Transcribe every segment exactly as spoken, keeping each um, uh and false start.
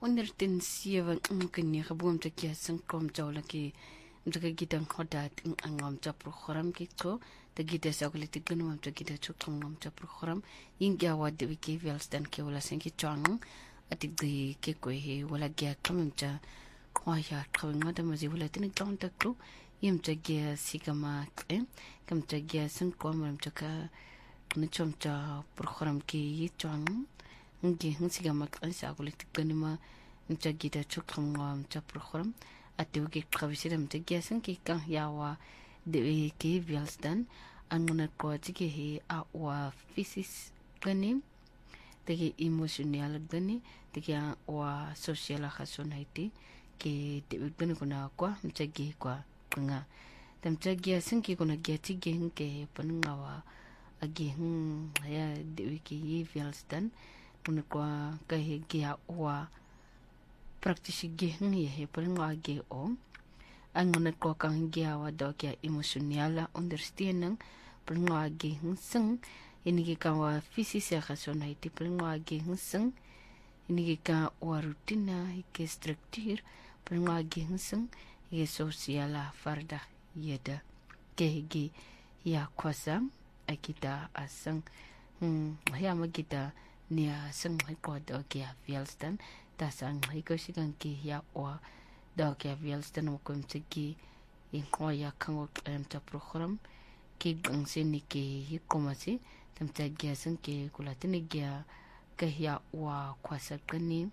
ونرتنسيا ممكن يخبوهم تكيا سنكم جولكي متك جدا خدات أنعم جبر خرام كيكو تجد سأقول تجنو مم تجد شوكم أنعم جبر خرام ينجا واد بكي فيلستان كي ولا سنكي جان أتدي كيكو هي ولا جا كم متا قايا كم ما دام زي ولا تني جان تكلو يم تجي سيكما إيه كم تجي سنكم مم تكا نشوم تا برخرام كي يجان ngi ngi ga mak an sa ko le tikani ma nta gida chukam ngam cha program ate ugi khabisira mte gyasan ki kan yawa de ke vialstan angona ko tike he a wa physis gani tege emotional gani tege wa social khasonati ke de gani kuna kwa mte gi kwa nga tamta gyasan ki kuna gyati gen ke panungawa agi hm ya de ke vialstan unakwa kahe gia wa praktisi ge ngi he prenga ge o angona ko kan gia wa do kia emotionala understanding prenga ge sing inigi ka wa fisisa khasona iti prenga ge sing inigi ka wa rutina ke structure prenga ge sing ye sociala farda yeda ke ge ya kwasa akita asang hmm ya magita nia seng mai ko do kia vialstan ta sang mai ko sigan ki ya wa do kia vialstan mo kom tiki in ko ya kango em ta program ki gang sini ki hikomasi tam ta gia seng ki kulatini gia ka ya wa kwasa kani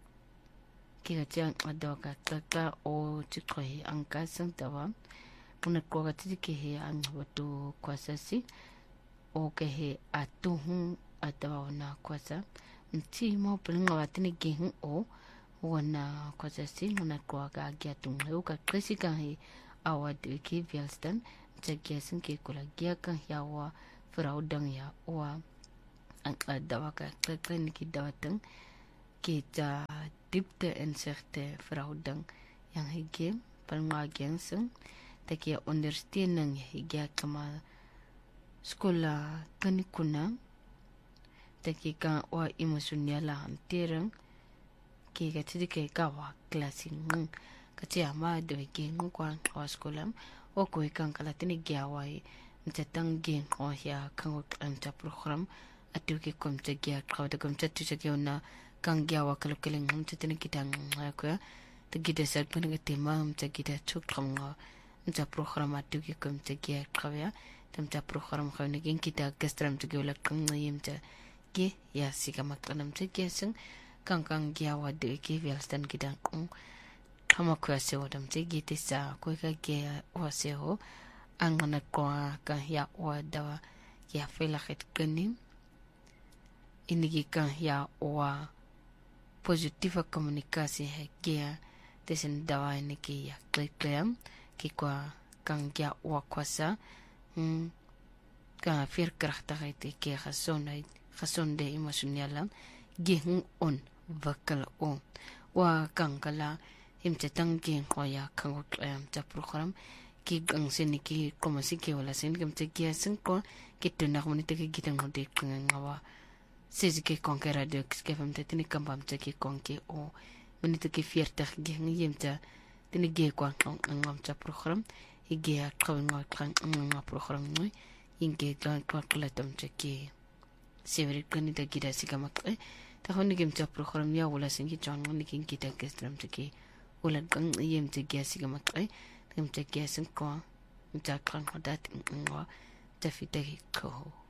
ki ga chang ado ka ka o chikoi angka seng tawa una ko ga tiki he ang watu kwasa si o ke he atuhu atawa na kwasa nti mo pringa watini gehu o wana kwasa si na kwa ga gya tung ho ka krisi ka he awad ki vialstan tsagia sin ke kula gya ka yawa fraudang ya wa ang adawa ka kren ki dawatang ke ta dipte inserte fraudang yang hige palma gensung takia understanding hige kama skola kanikuna taki ka wa emotionala anterang ke ga tidi ke ka wa klasi ngung ka tia ma de ke ngung kwa wa skolam o ko kan kala tini gya wa mtatang gen o ya kan o anta program atu ke kom te gya ka de kom te tu ke ona kan gya wa kala kala ngung te tini kitang ko te gida sa pan ga tema mta gida chuk kam mta program atu ke kom te gya ka ya tamta program ka ne gen kita gastram te ge la kan yimta ke ya sika maktanam te keseng kangkang gya wa de ke vialstan kidang kung kama kwa se wadam te gite sa ko ka ge wa se ho angana kwa ka ya wa da ya fela khet kani inigi ka ya wa positiva komunikasi he ge desen dawa ni ke ya klem ke kwa kang gya wa kwasa mm ka fir krachta te ke khasonai khasonde emotionala gehun on vakal o wa kangala himte tangge khoya kango em ta program ki gang seni ki komasi ke wala sen gemte kia sen ko kituna ngoni te ki gitang hode ngawa sezi ke konkera de ke famte tini kambam te ki konke o moni te ki fierta gehun yimta tini ge kwa ngam ta program ige ya kawinga kan ngam program noi inge kan kwa klatam te ki severi kani da gida sika mak ta honni gem cha program ya wala singi chan ngani kin kita kestram tiki wala kan yem te gya sika mak gem te gya sin ko ta kan hodat ngwa ta fitaki ko